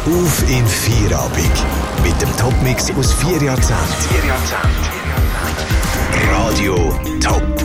Auf in Feierabend. Mit dem Topmix aus 4 Jahrzehnten. Radio